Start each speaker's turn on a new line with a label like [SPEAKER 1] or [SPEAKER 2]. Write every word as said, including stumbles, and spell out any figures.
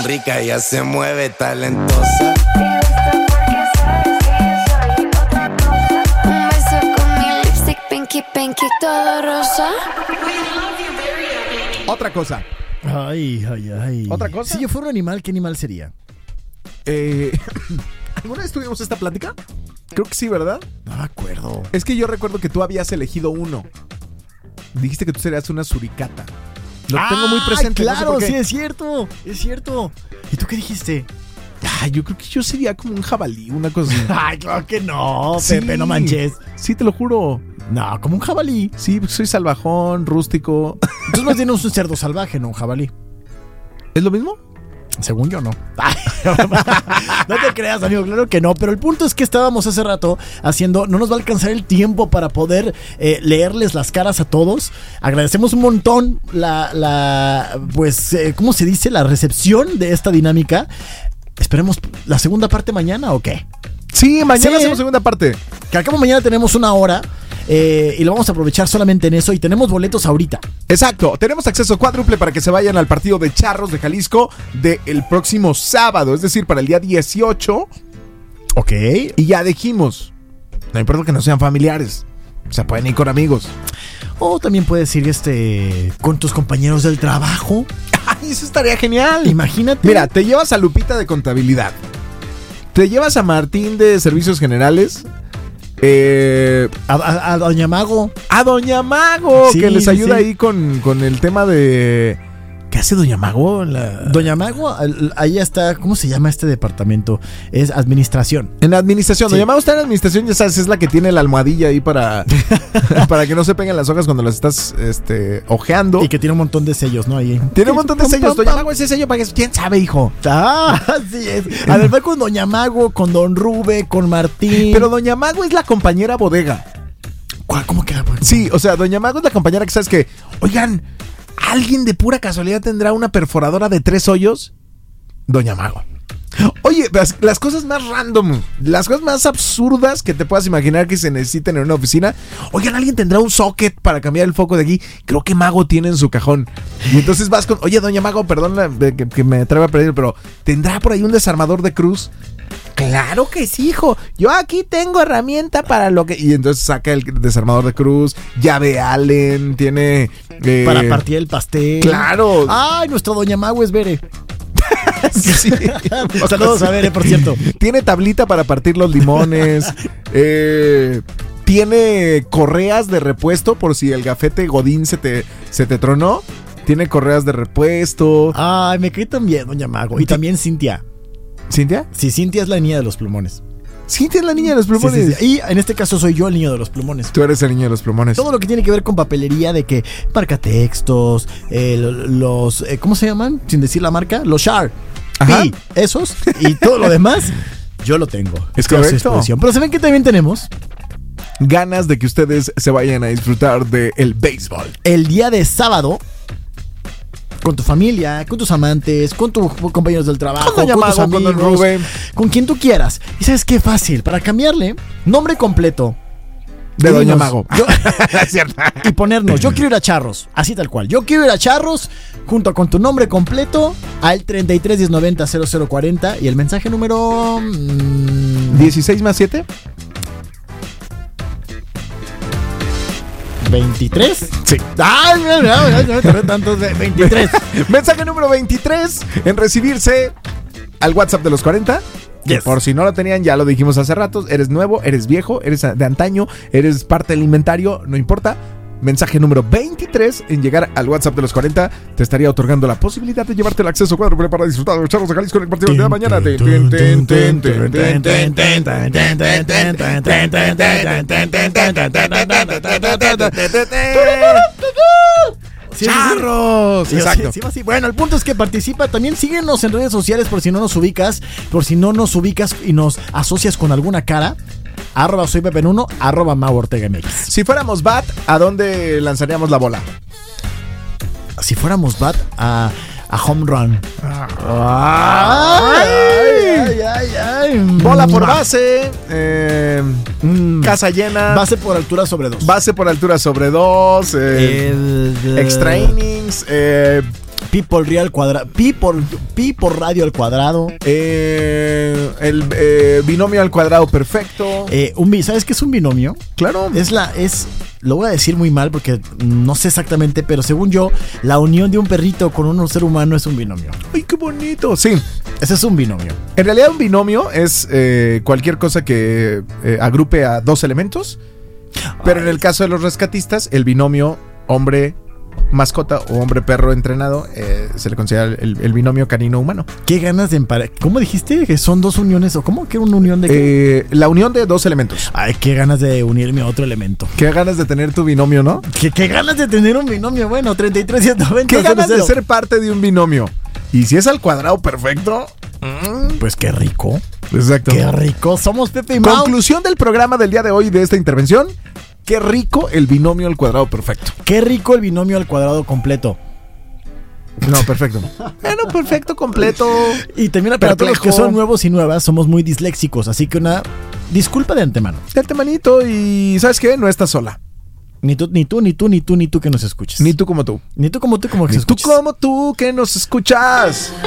[SPEAKER 1] bien rica, ella se mueve talentosa.
[SPEAKER 2] Un beso con mi lipstick, pinky, pinky, todo rosa.
[SPEAKER 3] Otra cosa.
[SPEAKER 4] Ay, ay, ay.
[SPEAKER 3] ¿Otra cosa?
[SPEAKER 4] Si yo fuera un animal, ¿qué animal sería?
[SPEAKER 3] Eh, ¿Alguna vez tuvimos esta plática? Creo que sí, ¿verdad?
[SPEAKER 4] No me acuerdo.
[SPEAKER 3] Es que yo recuerdo que tú habías elegido uno. Dijiste que tú serías una suricata. Lo
[SPEAKER 4] ah,
[SPEAKER 3] tengo muy presente.
[SPEAKER 4] Claro,
[SPEAKER 3] no sé por qué.
[SPEAKER 4] sí, es cierto. Es cierto. ¿Y tú qué dijiste?
[SPEAKER 3] Ah, yo creo que yo sería como un jabalí, una cosa así.
[SPEAKER 4] Ay, claro que no,
[SPEAKER 3] Sí.
[SPEAKER 4] Pepe, no manches.
[SPEAKER 3] Sí, te lo juro.
[SPEAKER 4] No, como un jabalí.
[SPEAKER 3] Sí, soy salvajón, rústico.
[SPEAKER 4] Entonces más bien un cerdo salvaje, no un jabalí.
[SPEAKER 3] ¿Es lo mismo?
[SPEAKER 4] Según yo, no. No te creas, amigo, claro que no. Pero el punto es que estábamos hace rato haciendo. No nos va a alcanzar el tiempo para poder eh, leerles las caras a todos. Agradecemos un montón la, la pues, eh, ¿cómo se dice? La recepción de esta dinámica. Esperemos la segunda parte mañana, ¿o qué?
[SPEAKER 3] Sí, mañana
[SPEAKER 4] Sí.
[SPEAKER 3] hacemos segunda parte.
[SPEAKER 4] Que al cabo mañana tenemos una hora. Eh, y lo vamos a aprovechar solamente en eso. Y tenemos boletos ahorita.
[SPEAKER 3] Exacto, tenemos acceso cuádruple para que se vayan al partido de Charros de Jalisco del próximo sábado, es decir, para el día dieciocho.
[SPEAKER 4] Ok.
[SPEAKER 3] Y ya dijimos, no importa que no sean familiares, se pueden ir con amigos.
[SPEAKER 4] O también puedes ir este, con tus compañeros del trabajo.
[SPEAKER 3] ¡Ay, eso estaría genial!
[SPEAKER 4] Imagínate.
[SPEAKER 3] Mira, te llevas a Lupita de Contabilidad, te llevas a Martín de Servicios Generales, eh,
[SPEAKER 4] A, a- a Doña Mago.
[SPEAKER 3] a Doña Mago,
[SPEAKER 4] Sí,
[SPEAKER 3] que les
[SPEAKER 4] sí,
[SPEAKER 3] ayuda
[SPEAKER 4] sí.
[SPEAKER 3] ahí con, con el tema de... ¿Qué hace Doña Mago? La...
[SPEAKER 4] Doña Mago, al- ahí está, ¿cómo se llama este departamento? Es administración.
[SPEAKER 3] En la administración,
[SPEAKER 4] Sí.
[SPEAKER 3] Doña Mago está en la administración, ya sabes, es la que tiene la almohadilla ahí para, para que no se peguen las hojas cuando las estás este, ojeando.
[SPEAKER 4] Y que tiene un montón de sellos, ¿no? Ahí.
[SPEAKER 3] Tiene un montón de
[SPEAKER 4] Pam,
[SPEAKER 3] sellos.
[SPEAKER 4] pam,
[SPEAKER 3] Doña
[SPEAKER 4] pam.
[SPEAKER 3] Mago, ese sello para que... ¿Quién sabe, hijo?
[SPEAKER 4] Ah, así es. A ver, fue con Doña Mago, con Don Rube, con Martín.
[SPEAKER 3] Pero Doña Mago es la compañera bodega.
[SPEAKER 4] ¿Cuál? ¿Cómo queda?
[SPEAKER 3] Sí, o sea, Doña Mago es la compañera que sabes que... Oigan, ¿alguien de pura casualidad tendrá una perforadora de tres hoyos? Doña Mago. Oye, las, las cosas más random, las cosas más absurdas que te puedas imaginar que se necesiten en una oficina. Oigan, ¿alguien tendrá un socket para cambiar el foco de aquí? Creo que Mago tiene en su cajón. Y entonces vas con... Oye, Doña Mago, perdón la- de que, que me atreva a pedir, pero ¿tendrá por ahí un desarmador de cruz? Claro que sí, hijo. Yo aquí tengo herramienta para lo que... Y entonces saca el desarmador de cruz, llave Allen, tiene... eh,
[SPEAKER 4] Para partir el pastel.
[SPEAKER 3] Claro.
[SPEAKER 4] Ay, nuestra Doña Mago es Bere.
[SPEAKER 3] Sí.
[SPEAKER 4] Saludos a Bere, por cierto.
[SPEAKER 3] Tiene tablita para partir los limones. eh, tiene correas de repuesto por si el gafete Godín se te, se te tronó. Tiene correas de repuesto.
[SPEAKER 4] Ay, me cae también Doña Mago. Y también Cintia.
[SPEAKER 3] ¿Cintia?
[SPEAKER 4] Sí, Cintia es la niña de los plumones.
[SPEAKER 3] Cintia es la niña de los
[SPEAKER 4] Sí,
[SPEAKER 3] plumones.
[SPEAKER 4] sí, sí. Y en este caso soy yo el niño de los plumones.
[SPEAKER 3] Tú eres el niño de los plumones.
[SPEAKER 4] Todo lo que tiene que ver con papelería de que marca textos, eh, lo- los, eh, ¿cómo se llaman? Sin decir la marca, los Sharp.
[SPEAKER 3] Ajá.
[SPEAKER 4] Y esos y todo lo demás, yo lo tengo.
[SPEAKER 3] Es
[SPEAKER 4] a su
[SPEAKER 3] correcto.
[SPEAKER 4] disposición. Pero ¿saben qué también tenemos?
[SPEAKER 3] Ganas de que ustedes se vayan a disfrutar del béisbol.
[SPEAKER 4] El día de sábado, con tu familia, con tus amantes, con tus compañeros del trabajo,
[SPEAKER 3] Con Doña
[SPEAKER 4] con tus
[SPEAKER 3] Mago, con
[SPEAKER 4] amigos,
[SPEAKER 3] Don Rubén.
[SPEAKER 4] con quien tú quieras. ¿Y sabes qué? Fácil. Para cambiarle, nombre completo.
[SPEAKER 3] De
[SPEAKER 4] Dinos,
[SPEAKER 3] Doña Mago.
[SPEAKER 4] yo-
[SPEAKER 3] Es cierto.
[SPEAKER 4] y ponernos, yo quiero ir a Charros, así tal cual. Yo quiero ir a Charros, junto con tu nombre completo, al treinta y tres diez noventa cero cero cuarenta y el mensaje número... mm,
[SPEAKER 3] ¿dieciséis más siete?
[SPEAKER 4] ¿veintitrés?
[SPEAKER 3] Sí.
[SPEAKER 4] ¡Ay, no, no, no, no me tardé tanto! de veintitrés.
[SPEAKER 3] Mensaje número veintitrés en recibirse al WhatsApp de los cuarenta. Que
[SPEAKER 4] Yes.
[SPEAKER 3] por si no lo tenían, ya lo dijimos hace rato. Eres nuevo, eres viejo, eres de antaño, eres parte del inventario, no importa. Mensaje número veintitrés en llegar al WhatsApp de los cuarenta te estaría otorgando la posibilidad de llevarte el acceso cuádruple para disfrutar de los Charros de Jalisco en el partido de mañana. Tin, tin, tin, tin, tin, tin, tin, tin.
[SPEAKER 4] Sí,
[SPEAKER 3] ¡Charros!
[SPEAKER 4] sí, sí.
[SPEAKER 3] Exacto.
[SPEAKER 4] Sí, sí, sí. Bueno, el punto es que participa. También síguenos en redes sociales por si no nos ubicas. Por si no nos ubicas y nos asocias con alguna cara. Arroba soy Pepe Nuno, arroba Mau Ortega M X.
[SPEAKER 3] Si fuéramos Bat, ¿a dónde lanzaríamos la bola?
[SPEAKER 4] Si fuéramos Bat a, a Home Run.
[SPEAKER 3] Ay.
[SPEAKER 4] Ay, ay, ay.
[SPEAKER 3] Bola por base, eh,
[SPEAKER 4] Mm.
[SPEAKER 3] casa llena,
[SPEAKER 4] Base por altura sobre dos.
[SPEAKER 3] base por altura sobre dos, eh,
[SPEAKER 4] El-
[SPEAKER 3] extra innings, eh,
[SPEAKER 4] pi por real cuadrado. Pi por, pi por radio al cuadrado.
[SPEAKER 3] Eh, el eh, binomio al cuadrado perfecto.
[SPEAKER 4] Eh, un, bi- ¿Sabes qué es un binomio?
[SPEAKER 3] Claro.
[SPEAKER 4] Es la, es, lo voy a decir muy mal porque no sé exactamente, pero según yo, la unión de un perrito con un ser humano es un binomio.
[SPEAKER 3] Ay, qué bonito. Sí.
[SPEAKER 4] Ese es un binomio.
[SPEAKER 3] En realidad un binomio es eh, cualquier cosa que eh, agrupe a dos elementos. Pero en el caso de los rescatistas, el binomio hombre mascota o hombre perro entrenado eh, se le considera el, el binomio canino-humano.
[SPEAKER 4] ¿Qué ganas de emparejar? ¿Cómo dijiste? ¿Que son dos uniones? ¿O cómo que una unión de qué?
[SPEAKER 3] Eh, la unión de dos elementos.
[SPEAKER 4] Ay, qué ganas de unirme a otro elemento.
[SPEAKER 3] Qué ganas de tener tu binomio, ¿no?
[SPEAKER 4] ¿Qué, qué ganas de tener un binomio? Bueno, treinta y tres, ciento noventa.
[SPEAKER 3] Qué ganas de ser parte de un binomio. Y si es al cuadrado perfecto. Mm,
[SPEAKER 4] Pues qué rico.
[SPEAKER 3] exacto.
[SPEAKER 4] Qué rico. Somos Pepe y Mau.
[SPEAKER 3] Conclusión del programa del día de hoy de esta intervención. Qué rico el binomio al cuadrado perfecto.
[SPEAKER 4] Qué rico el binomio al cuadrado completo.
[SPEAKER 3] No, perfecto. Bueno, perfecto, completo.
[SPEAKER 4] Y también para todos los que
[SPEAKER 3] Perplejo.
[SPEAKER 4] son nuevos y nuevas, somos muy disléxicos. Así que una disculpa de antemano.
[SPEAKER 3] Date manito y ¿sabes qué? No estás sola.
[SPEAKER 4] Ni tú, ni tú, ni tú, ni tú, ni tú que nos escuches.
[SPEAKER 3] Ni tú como tú.
[SPEAKER 4] Ni tú como tú como que
[SPEAKER 3] Ni
[SPEAKER 4] se
[SPEAKER 3] tú
[SPEAKER 4] escuches.
[SPEAKER 3] como tú que nos escuchas.